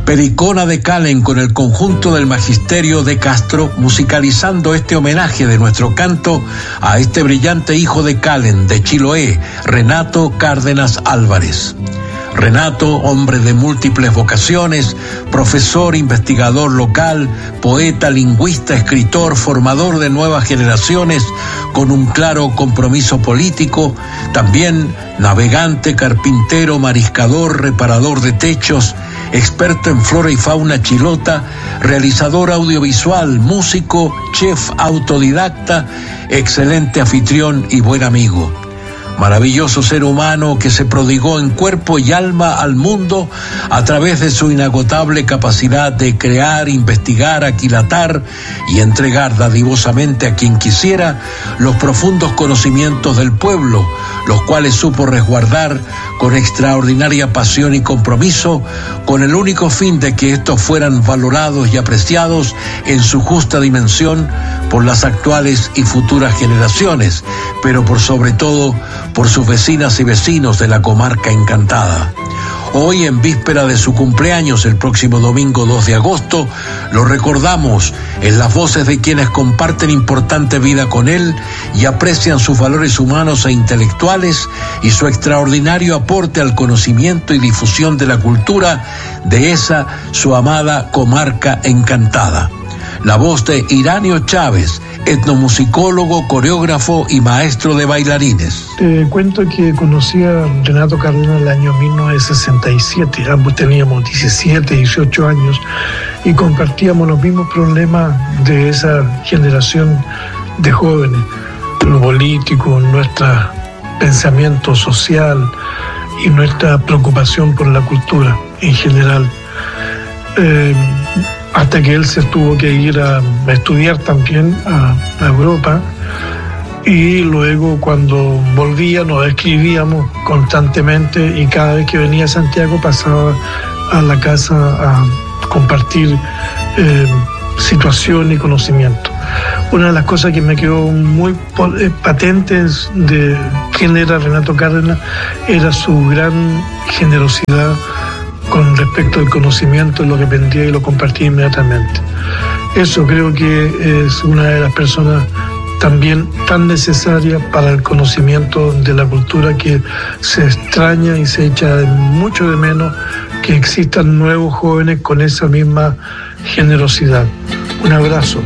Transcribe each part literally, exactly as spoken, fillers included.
Pericona de Calen con el conjunto del Magisterio de Castro, musicalizando este homenaje de nuestro canto a este brillante hijo de Calen, de Chiloé, Renato Cárdenas Álvarez. Renato, hombre de múltiples vocaciones, profesor, investigador local, poeta, lingüista, escritor, formador de nuevas generaciones, con un claro compromiso político, también navegante, carpintero, mariscador, reparador de techos, experto en flora y fauna chilota, realizador audiovisual, músico, chef autodidacta, excelente anfitrión y buen amigo. Maravilloso ser humano que se prodigó en cuerpo y alma al mundo a través de su inagotable capacidad de crear, investigar, aquilatar y entregar dadivosamente a quien quisiera los profundos conocimientos del pueblo, los cuales supo resguardar con extraordinaria pasión y compromiso, con el único fin de que estos fueran valorados y apreciados en su justa dimensión por las actuales y futuras generaciones, pero por sobre todo por sus vecinas y vecinos de la comarca encantada. Hoy, en víspera de su cumpleaños, el próximo domingo dos de agosto, lo recordamos en las voces de quienes comparten importante vida con él y aprecian sus valores humanos e intelectuales y su extraordinario aporte al conocimiento y difusión de la cultura de esa su amada comarca encantada. La voz de Iranio Chávez, etnomusicólogo, coreógrafo y maestro de bailarines. Te cuento que conocí a Renato Cárdenas en el año mil novecientos sesenta y siete. Ambos teníamos diecisiete, dieciocho años y compartíamos los mismos problemas de esa generación de jóvenes. Lo político, nuestro pensamiento social y nuestra preocupación por la cultura en general. Eh, hasta que él se tuvo que ir a, a estudiar también a, a Europa, y luego cuando volvía nos escribíamos constantemente y cada vez que venía a Santiago pasaba a la casa a compartir eh, situación y conocimiento. Una de las cosas que me quedó muy patente de quién era Renato Cárdenas era su gran generosidad con respecto al conocimiento, lo que aprendía y lo compartía inmediatamente. Eso creo que es una de las personas también tan necesarias para el conocimiento de la cultura, que se extraña y se echa mucho de menos que existan nuevos jóvenes con esa misma generosidad. Un abrazo.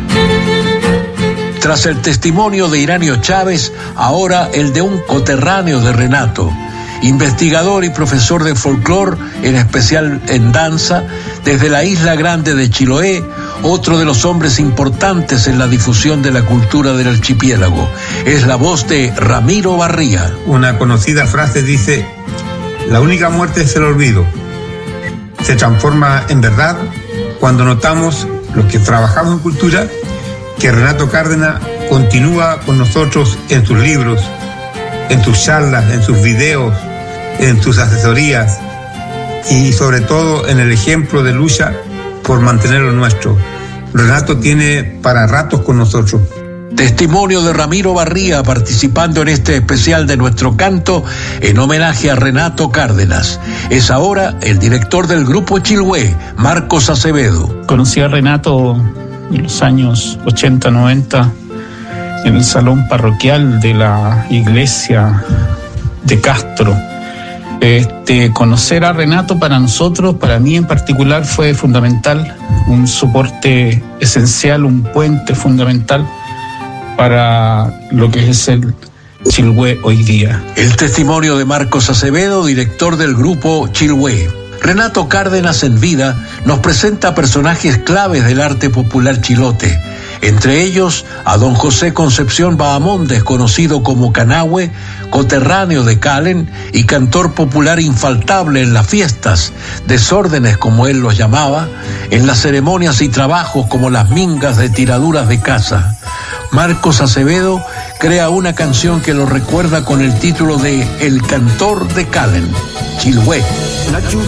Tras el testimonio de Iranio Chávez, ahora el de un coterráneo de Renato, investigador y profesor de folclore, en especial en danza, desde la Isla Grande de Chiloé, otro de los hombres importantes en la difusión de la cultura del archipiélago. Es la voz de Ramiro Barría. Una conocida frase dice: la única muerte es el olvido. Se transforma en verdad cuando notamos, los que trabajamos en cultura, que Renato Cárdenas continúa con nosotros en sus libros, en sus charlas, en sus videos, en sus asesorías y sobre todo en el ejemplo de lucha por mantener lo nuestro. Renato tiene para ratos con nosotros. Testimonio de Ramiro Barría participando en este especial de Nuestro Canto en homenaje a Renato Cárdenas. Es ahora el director del grupo Chiloé, Marcos Acevedo. Conocí a Renato en los años ochenta, noventa en el salón parroquial de la iglesia de Castro. Este, conocer a Renato para nosotros, para mí en particular, fue fundamental, un soporte esencial, un puente fundamental para lo que es el Chiloé hoy día. El testimonio de Marcos Acevedo, director del grupo Chiloé. Renato Cárdenas en vida nos presenta personajes claves del arte popular chilote, entre ellos a don José Concepción Bahamondes, conocido como Canahue, coterráneo de Calen y cantor popular infaltable en las fiestas, desórdenes como él los llamaba, en las ceremonias y trabajos como las mingas de tiraduras de casa. Marcos Acevedo crea una canción que lo recuerda con el título de El Cantor de Calen, Chiloé.